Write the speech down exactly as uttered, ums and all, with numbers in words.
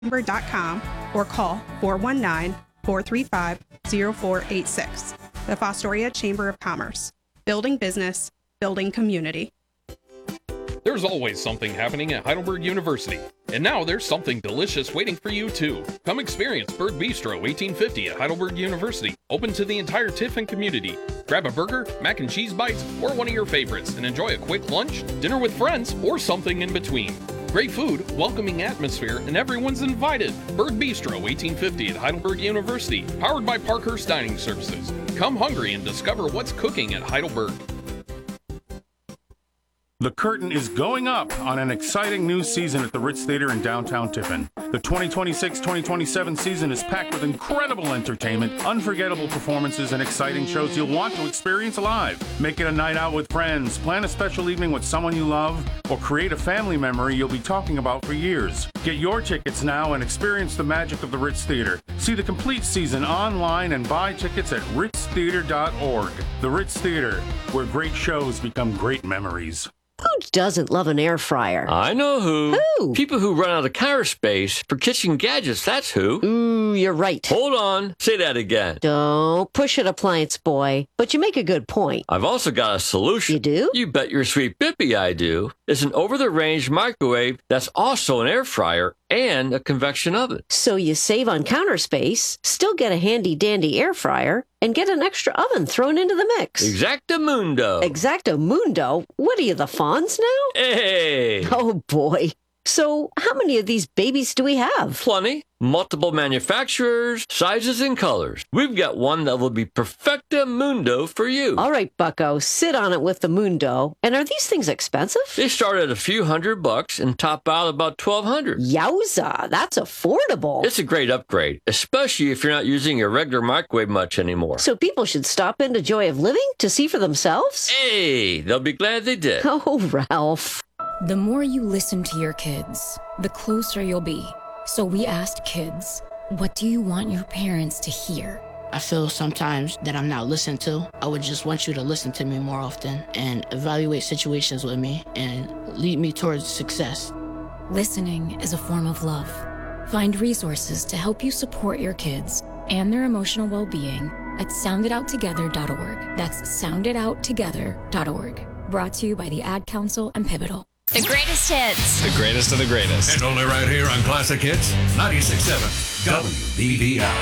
chamber dot com or call four one nine, four three five, zero four eight six. The Fostoria Chamber of Commerce. Building business, building community. There's always something happening at Heidelberg University. And now there's something delicious waiting for you too. Come experience Bird Bistro eighteen fifty at Heidelberg University. Open to the entire Tiffin community. Grab a burger, mac and cheese bites, or one of your favorites and enjoy a quick lunch, dinner with friends, or something in between. Great food, welcoming atmosphere, and everyone's invited. Bird Bistro eighteen fifty at Heidelberg University. Powered by Parkhurst Dining Services. Come hungry and discover what's cooking at Heidelberg. The curtain is going up on an exciting new season at the Ritz Theater in downtown Tiffin. The twenty twenty-six twenty twenty-seven season is packed with incredible entertainment, unforgettable performances, and exciting shows you'll want to experience live. Make it a night out with friends, plan a special evening with someone you love, or create a family memory you'll be talking about for years. Get your tickets now and experience the magic of the Ritz Theater. See the complete season online and buy tickets at ritz theater dot org. The Ritz Theater, where great shows become great memories. Who doesn't love an air fryer? I know who. Who? People who run out of counter space for kitchen gadgets, that's who. Ooh, you're right. Hold on. Say that again. Don't push it, appliance boy. But you make a good point. I've also got a solution. You do? You bet your sweet Bippy I do. It's an over-the-range microwave that's also an air fryer and a convection oven. So you save on counter space, still get a handy-dandy air fryer, and get an extra oven thrown into the mix. Exactamundo. Exactamundo? What are you, the Fonz now? Hey! Oh, boy. So how many of these babies do we have? Plenty. Multiple manufacturers, sizes, and colors. We've got one that will be perfectamundo for you. All right, bucko, sit on it with the Mundo. And are these things expensive? They start at a few hundred bucks and top out about twelve hundred. Yowza, that's affordable. It's a great upgrade, especially if you're not using your regular microwave much anymore. So people should stop into Joy of Living to see for themselves? Hey, they'll be glad they did. Oh, Ralph. The more you listen to your kids, the closer you'll be. So we asked kids, what do you want your parents to hear? I feel sometimes that I'm not listened to. I would just want you to listen to me more often and evaluate situations with me and lead me towards success. Listening is a form of love. Find resources to help you support your kids and their emotional well-being at sound it out together dot org. That's sound it out together dot org. Brought to you by the Ad Council and Pivotal. The greatest hits. The greatest of the greatest. And only right here on Classic Hits ninety-six point seven W B B I.